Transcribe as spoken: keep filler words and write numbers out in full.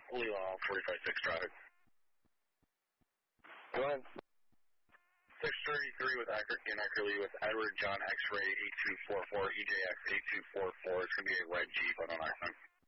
Leland, forty-five six traffic. Go ahead. six thirty-three with Ackerton, Ackerley with Edward John X-ray eight two four four, E J X eight two four four. It's going to be a red Jeep on an accent.